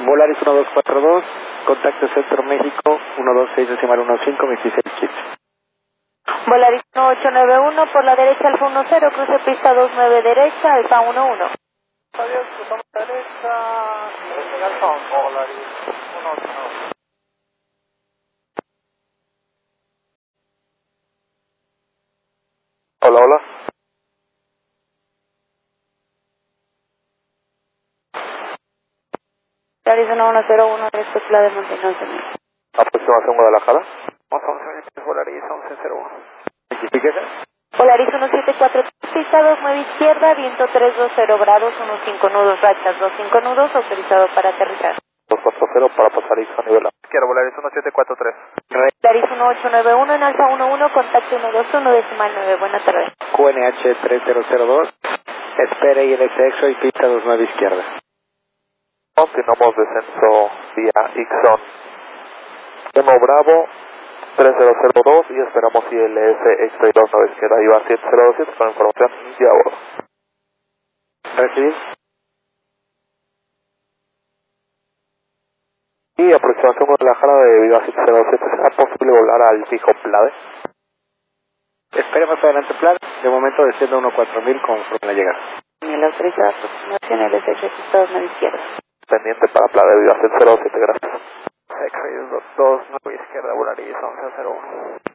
Volaris 1242, contacto Centro México, 126.15, 2615. Volaris 1891, por la derecha Alfa 10, cruce pista 29 derecha, Alfa 11. Adiós, cruzamos la derecha, Alfa 1, Volaris 189. Hola, hola. Volaris 1101, respecto de Montenegro. Aproximación Guadalajara. Vamos a 11 Volaris 1101. ¿Identifíquese? Volaris 174, pista 29 izquierda, viento 320 grados, 15 nudos, rachas 25 nudos, autorizado para aterrizar. 240 para pasar Ixo a nivel A. Quiero Volaris 1743. Volaris 1891 en Alfa 11, contacto 121, decimal 9, buena tarde. QNH 3002, espere ILS y pista 29 izquierda. Continuamos descenso vía Ixon 1 Bravo 3002 y esperamos ILS Extra 29 izquierda. Iba 7027 con información y a bordo. ¿Recibir? Y aproximación Guadalajara de Viva 707. ¿Será posible volar al fijo Plade? Espere más adelante plan, de momento desciendo 14000 conforme la llegada. El autorizado aproximación LSH pista 29 izquierda. Pendiente para Plade Viva 707, gracias. X-Ray 29 izquierda, Volaris 1101.